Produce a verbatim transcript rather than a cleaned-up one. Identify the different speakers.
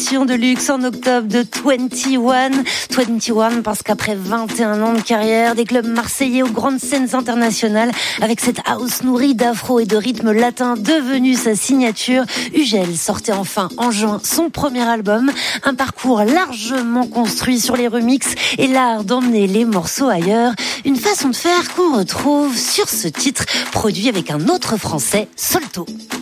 Speaker 1: édition de luxe en octobre de vingt et un. vingt et un parce qu'après vingt et un ans de carrière, des clubs marseillais aux grandes scènes internationales, avec cette house nourrie d'afro et de rythme latin devenue sa signature, Ugel sortait enfin en juin son premier album, un parcours largement construit sur les remixes et l'art d'emmener les morceaux ailleurs, une façon de faire qu'on retrouve sur ce titre produit avec un autre français, Solto.